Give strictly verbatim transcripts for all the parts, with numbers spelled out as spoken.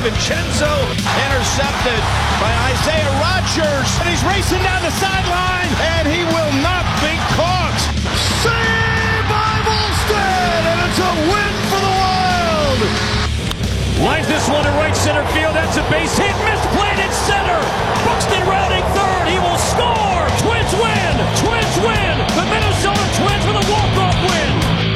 DiVincenzo intercepted by Isaiah Rodgers. And he's racing down the sideline, and he will not be caught. Saved by Volstead, and it's a win for the Wild. Lines this one to right center field. That's a base hit. Misplayed at center. Buxton rounding third. He will score. Twins win. Twins win. The Minnesota Twins with a walk-off win.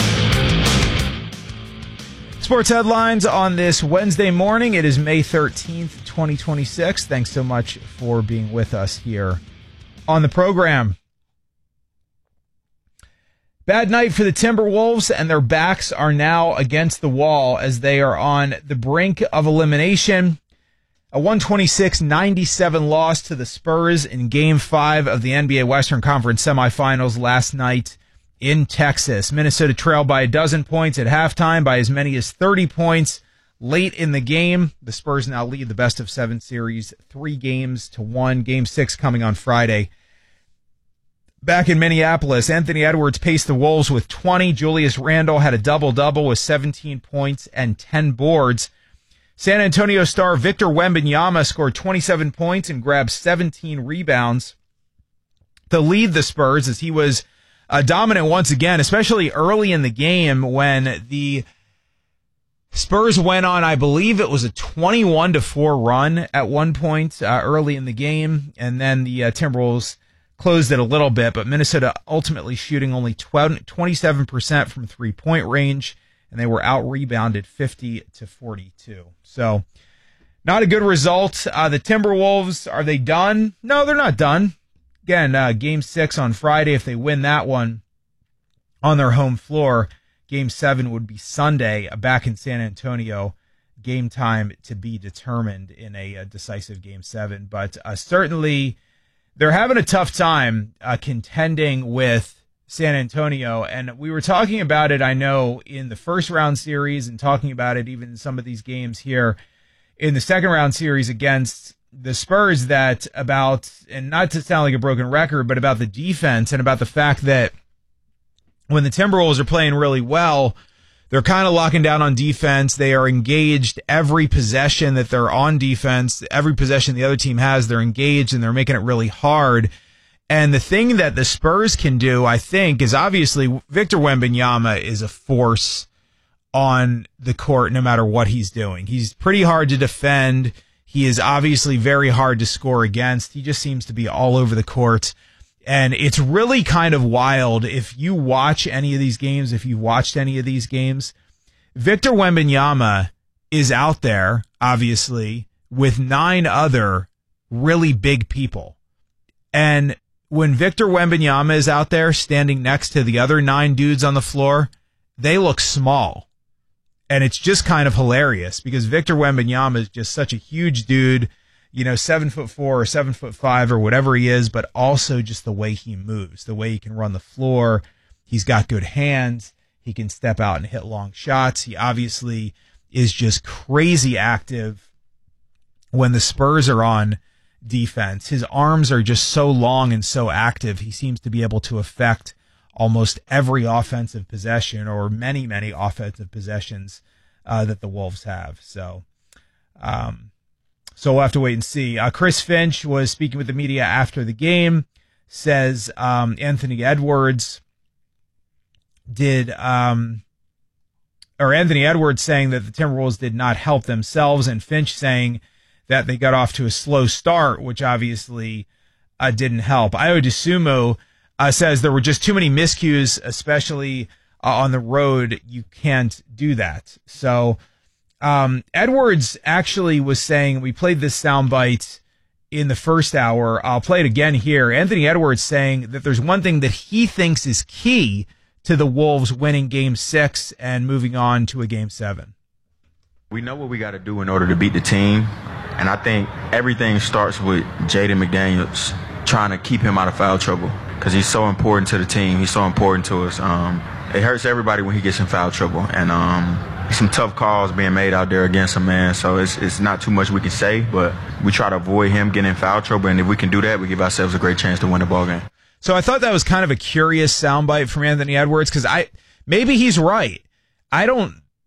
Sports headlines on this Wednesday morning. It is May thirteenth, twenty twenty-six. Thanks so much for being with us here on the program. Bad night for the Timberwolves, and their backs are now against the wall as they are on the brink of elimination. A one twenty-six ninety-seven loss to the Spurs in Game five of the N B A Western Conference semifinals last night in Texas. Minnesota trailed by a dozen points at halftime, by as many as thirty points late in the game. The Spurs now lead the best of seven series, three games to one. Game six coming on Friday. Back in Minneapolis, Anthony Edwards paced the Wolves with twenty. Julius Randle had a double-double with seventeen points and ten boards. San Antonio star Victor Wembanyama scored twenty-seven points and grabbed seventeen rebounds to lead the Spurs as he was Uh, dominant once again, especially early in the game when the Spurs went on, I believe it was a twenty-one to four run at one point uh, early in the game, and then the uh, Timberwolves closed it a little bit, but Minnesota ultimately shooting only twenty-seven percent from three-point range, and they were out-rebounded fifty to forty-two. So, not a good result. Uh, the Timberwolves, are they done? No, they're not done. Again, uh, game six on Friday. If they win that one on their home floor, game seven would be Sunday back in San Antonio. Game time to be determined in a, a decisive game seven. But uh, certainly they're having a tough time uh, contending with San Antonio. And we were talking about it, I know, in the first round series and talking about it even in some of these games here in the second round series against the Spurs, that about, and not to sound like a broken record, but about the defense and about the fact that when the Timberwolves are playing really well, they're kind of locking down on defense. They are engaged every possession that they're on defense. Every possession the other team has, they're engaged and they're making it really hard. And the thing that the Spurs can do, I think, is obviously Victor Wembanyama is a force on the court no matter what he's doing. He's pretty hard to defend. He is obviously very hard to score against. He just seems to be all over the court. And it's really kind of wild if you watch any of these games, if you've watched any of these games. Victor Wembanyama is out there, obviously, with nine other really big people. And when Victor Wembanyama is out there standing next to the other nine dudes on the floor, they look small. And it's just kind of hilarious because Victor Wembanyama is just such a huge dude, you know, seven foot four or seven foot five or whatever he is, but also just the way he moves, the way he can run the floor. He's got good hands. He can step out and hit long shots. He obviously is just crazy active when the Spurs are on defense. His arms are just so long and so active. He seems to be able to affect almost every offensive possession or many, many offensive possessions uh, that the Wolves have. So, um, so we'll have to wait and see. Uh, Chris Finch was speaking with the media after the game, says um, Anthony Edwards did, um, or Anthony Edwards saying that the Timberwolves did not help themselves, and Finch saying that they got off to a slow start, which obviously uh, didn't help. Ayo Dosunmu Uh, says there were just too many miscues, especially uh, on the road. You can't do that. So um, Edwards actually was saying, we played this soundbite in the first hour. I'll play it again here. Anthony Edwards saying that there's one thing that he thinks is key to the Wolves winning game six and moving on to a game seven. We know what we got to do in order to beat the team. And I think everything starts with Jaden McDaniels trying to keep him out of foul trouble, because he's so important to the team. He's so important to us. Um, it hurts everybody when he gets in foul trouble. And um, some tough calls being made out there against him, man. So it's it's not too much we can say, but we try to avoid him getting in foul trouble. And if we can do that, we give ourselves a great chance to win the ball game. So I thought that was kind of a curious soundbite from Anthony Edwards, because I maybe he's right. I don't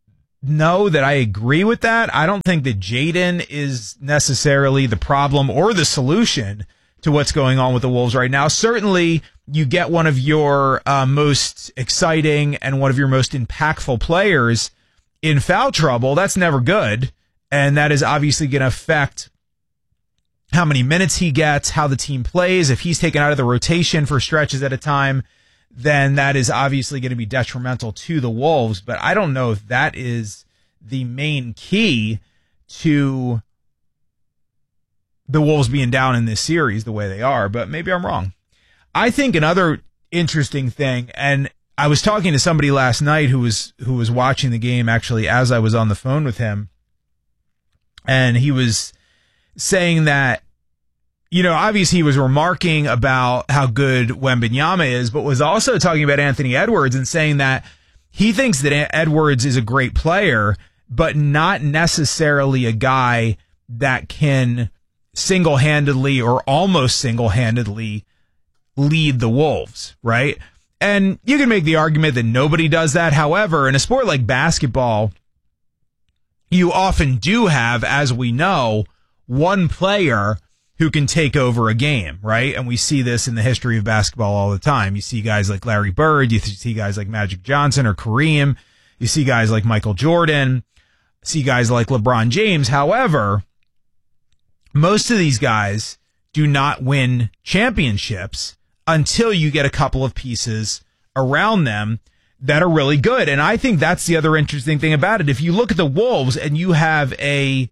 know that I agree with that. I don't think that Jaden is necessarily the problem or the solution to what's going on with the Wolves right now. Certainly, you get one of your uh, most exciting and one of your most impactful players in foul trouble. That's never good. And that is obviously going to affect how many minutes he gets, how the team plays. If he's taken out of the rotation for stretches at a time, then that is obviously going to be detrimental to the Wolves. But I don't know if that is the main key to the Wolves being down in this series the way they are, but maybe I'm wrong. I think another interesting thing, and I was talking to somebody last night who was who was watching the game actually as I was on the phone with him, and he was saying that, you know, obviously he was remarking about how good Wembanyama is, but was also talking about Anthony Edwards and saying that he thinks that Edwards is a great player, but not necessarily a guy that can single-handedly or almost single-handedly lead the Wolves, right? And you can make the argument that nobody does that. However, in a sport like basketball, you often do have, as we know, one player who can take over a game, right? And we see this in the history of basketball all the time. You see guys like Larry Bird, you see guys like Magic Johnson or Kareem, you see guys like Michael Jordan, see guys like LeBron James. However, most of these guys do not win championships until you get a couple of pieces around them that are really good. And I think that's the other interesting thing about it. If you look at the Wolves and you have a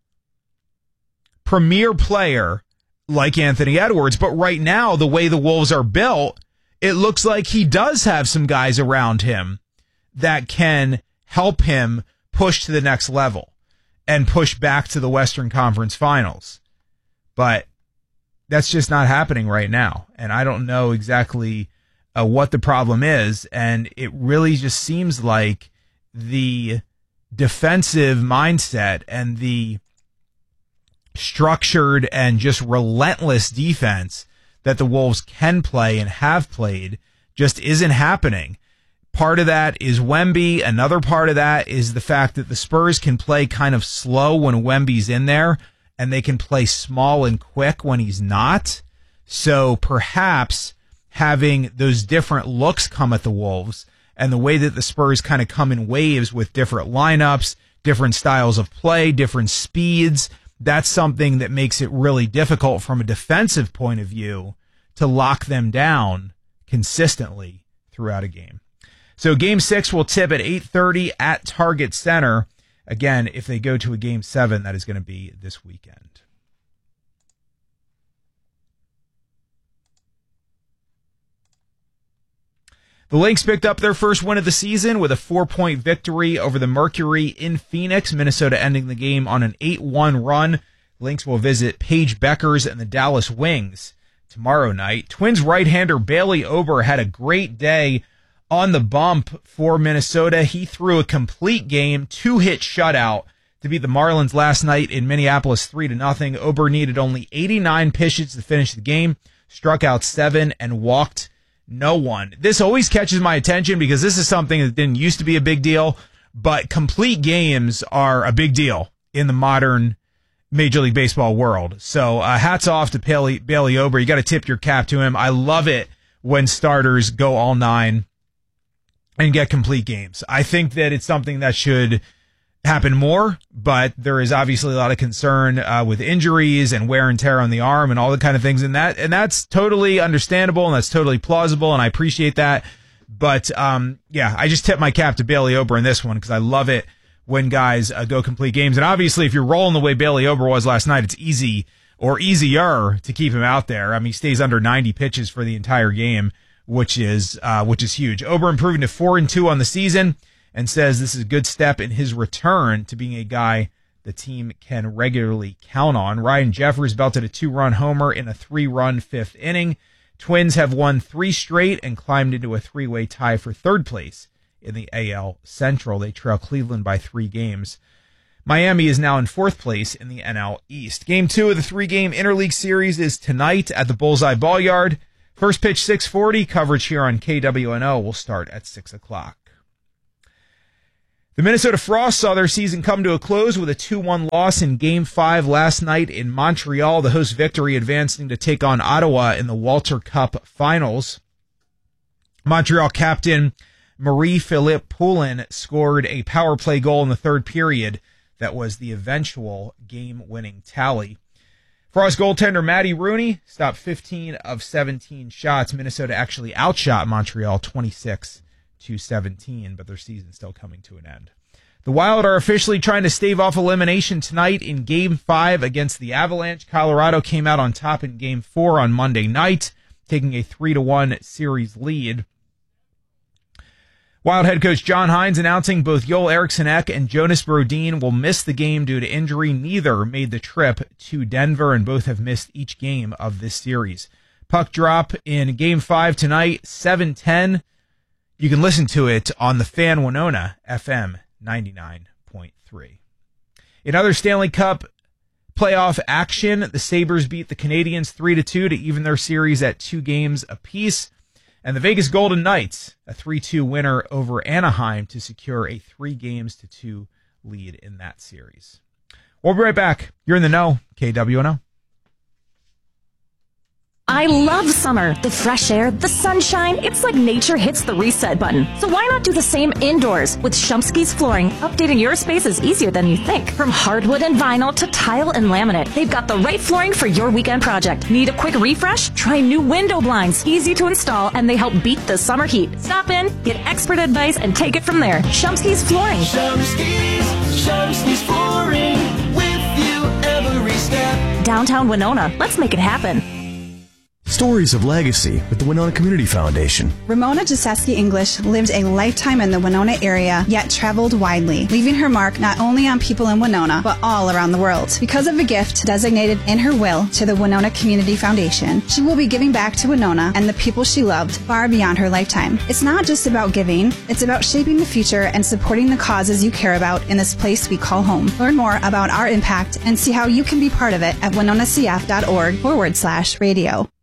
premier player like Anthony Edwards, but right now, the way the Wolves are built, it looks like he does have some guys around him that can help him push to the next level and push back to the Western Conference Finals. But that's just not happening right now. And I don't know exactly uh, what the problem is. And it really just seems like the defensive mindset and the structured and just relentless defense that the Wolves can play and have played just isn't happening. Part of that is Wemby. Another part of that is the fact that the Spurs can play kind of slow when Wemby's in there, and they can play small and quick when he's not. So perhaps having those different looks come at the Wolves and the way that the Spurs kind of come in waves with different lineups, different styles of play, different speeds, that's something that makes it really difficult from a defensive point of view to lock them down consistently throughout a game. So game six will tip at eight thirty at Target Center. Again, if they go to a game seven, that is going to be this weekend. The Lynx picked up their first win of the season with a four-point victory over the Mercury in Phoenix. Minnesota ending the game on an eight one run. Lynx will visit Paige Beckers and the Dallas Wings tomorrow night. Twins right-hander Bailey Ober had a great day on the bump for Minnesota. He threw a complete game, two-hit shutout to beat the Marlins last night in Minneapolis three to nothing. Ober needed only eighty-nine pitches to finish the game, struck out seven, and walked no one. This always catches my attention because this is something that didn't used to be a big deal, but complete games are a big deal in the modern Major League Baseball world. So uh, hats off to Bailey, Bailey Ober. You got to tip your cap to him. I love it when starters go all nine and get complete games. I think that it's something that should happen more, but there is obviously a lot of concern uh, with injuries and wear and tear on the arm and all the kind of things, and that and that's totally understandable and that's totally plausible, and I appreciate that. But um, yeah, I just tip my cap to Bailey Ober in this one because I love it when guys uh, go complete games. And obviously, if you're rolling the way Bailey Ober was last night, it's easy or easier to keep him out there. I mean, he stays under ninety pitches for the entire game, which is uh, which is huge. Ober improving to four and two on the season, and says this is a good step in his return to being a guy the team can regularly count on. Ryan Jeffers belted a two-run homer in a three-run fifth inning. Twins have won three straight and climbed into a three-way tie for third place in the A L Central. They trail Cleveland by three games. Miami is now in fourth place in the N L East. Game two of the three-game interleague series is tonight at the Bullseye Ball-Yard. First pitch six forty. Coverage here on K W N O will start at six o'clock. The Minnesota Frost saw their season come to a close with a two one loss in Game five last night in Montreal. The host Victory advancing to take on Ottawa in the Walter Cup Finals. Montreal captain Marie-Philippe Poulin scored a power play goal in the third period that was the eventual game-winning tally. Frost goaltender Matty Rooney stopped fifteen of seventeen shots. Minnesota actually outshot Montreal twenty-six to seventeen, but their season's still coming to an end. The Wild are officially trying to stave off elimination tonight in Game five against the Avalanche. Colorado came out on top in Game four on Monday night, taking a three to one series lead. Wild head coach John Hines announcing both Joel Eriksson Ek and Jonas Brodin will miss the game due to injury. Neither made the trip to Denver, and both have missed each game of this series. Puck drop in Game five tonight, seven ten. You can listen to it on the Fan Winona, F M ninety-nine point three. In other Stanley Cup playoff action, the Sabres beat the Canadiens three to two to even their series at two games apiece. And the Vegas Golden Knights, a three two winner over Anaheim to secure a three games to two lead in that series. We'll be right back. You're in the know, K W N O. I love summer. The fresh air, the sunshine. It's like nature hits the reset button. So why not do the same indoors? With Shumsky's Flooring, updating your space is easier than you think. From hardwood and vinyl to tile and laminate, they've got the right flooring for your weekend project. Need a quick refresh? Try new window blinds. Easy to install, and they help beat the summer heat. Stop in, get expert advice, and take it from there. Shumsky's Flooring. Shumsky's, Shumsky's Flooring, with you every step. Downtown Winona. Let's make it happen. Stories of Legacy with the Winona Community Foundation. Ramona Jasewski English lived a lifetime in the Winona area, yet traveled widely, leaving her mark not only on people in Winona, but all around the world. Because of a gift designated in her will to the Winona Community Foundation, she will be giving back to Winona and the people she loved far beyond her lifetime. It's not just about giving, it's about shaping the future and supporting the causes you care about in this place we call home. Learn more about our impact and see how you can be part of it at winonacf.org forward slash radio.